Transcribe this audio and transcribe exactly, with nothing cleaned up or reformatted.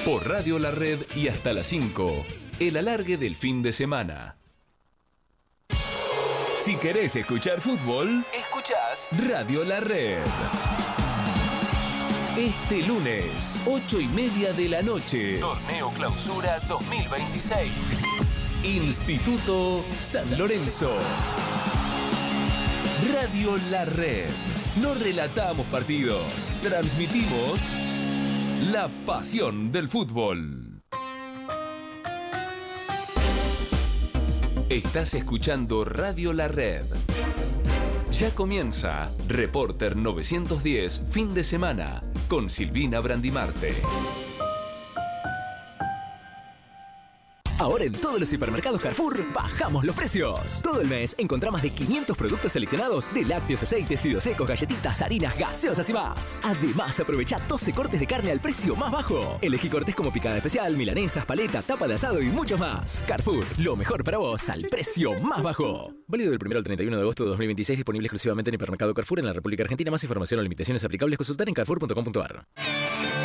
Por Radio La Red y hasta las cinco, el alargue del fin de semana. Si querés escuchar fútbol, escuchás Radio La Red. Este lunes, ocho y media de la noche, Torneo Clausura dos mil veintiséis. Instituto San Lorenzo. Radio La Red. No relatamos partidos, transmitimos la pasión del fútbol. Estás escuchando Radio La Red. Ya comienza Reporter novecientos diez fin de semana con Silvina Brandimarte. Ahora en todos los supermercados Carrefour bajamos los precios. Todo el mes encontrá más de quinientos productos seleccionados de lácteos, aceites, fideos secos, galletitas, harinas, gaseosas y más. Además, aprovecha doce cortes de carne al precio más bajo. Elegí cortes como picada especial, milanesas, paleta, tapa de asado y mucho más. Carrefour, lo mejor para vos al precio más bajo. Válido del primero al treinta y uno de agosto de dos mil veintiséis, disponible exclusivamente en hipermercado Carrefour en la República Argentina. Más información o limitaciones aplicables consultar en carrefour punto com punto a r.